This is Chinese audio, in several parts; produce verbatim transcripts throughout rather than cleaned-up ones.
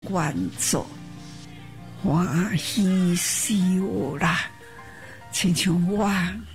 愿做，欢喜修啦。亲像我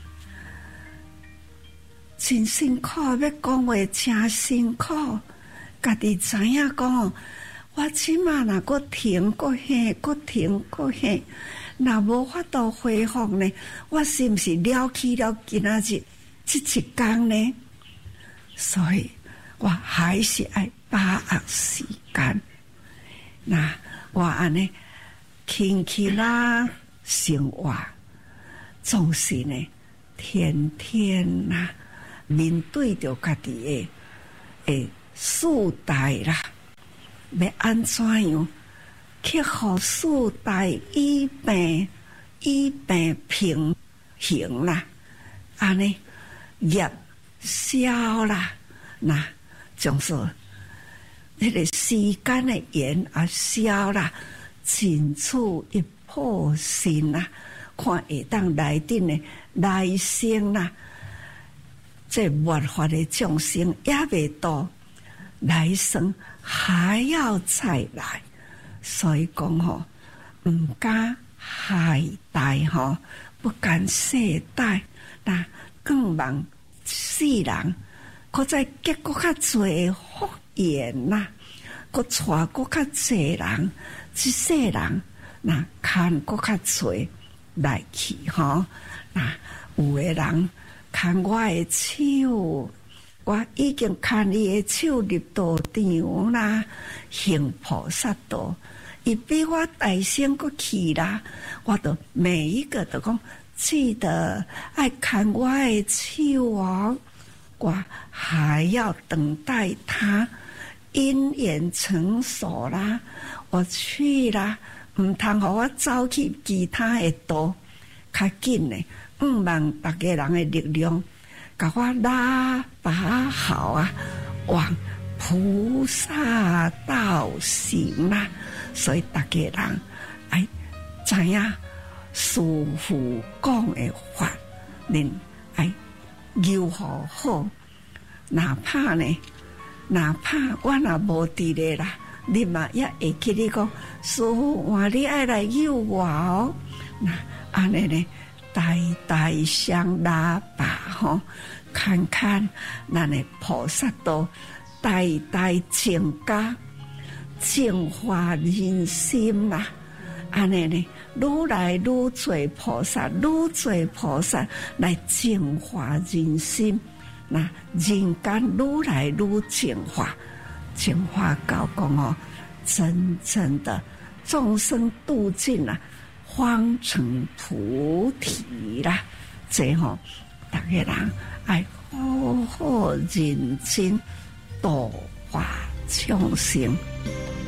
真辛苦，要讲话真辛苦，家己知影讲，我即马若搁停搁下，搁停搁下，若无法度恢复呢？我是毋是了去了今仔日即一天呢？所以我还是爱把握时间。那我安尼轻轻啦生活，总是呢天天呐、啊、面对着家己的诶事态啦，要安怎样克服事态，以病以病平衡啦，安尼业消啦，那总是。那个时间的缘啊消啦，尽处一破心啦，看会当来顶的来生啦，这末法的众生也未到，来生还要再来，所以讲吼，唔敢懈怠吼，不敢懈怠，那更望世人，搁再结果较侪福缘呐，搁带搁较侪人，即世人那看搁较侪来去吼，那有个人看我的手，我已经看你的手入道场啦，行菩萨道，伊比我大声搁去啦，我都每一个都讲记得爱看我的手哦，我还要等待他。因缘成熟啦，我去啦，唔通互我走去其他的道，较紧呢。毋望大家人的力量，甲我拉拔好啊，往菩萨道行啦。所以大家人哎，知影师父讲的法，恁哎留好好，哪怕呢？哪怕我若无伫咧啦，你嘛也会记你讲，师父话你爱来诱我哦。那安尼呢，代代相拉拔吼，看看咱的菩萨道，代代增加净化人心啦。安尼呢，愈来愈多菩萨，愈多菩萨来净化人心。那人间愈来愈净化，净化到讲哦，真正的众生度尽了，方成菩提啦。这吼，大家人爱好好认真度化众生。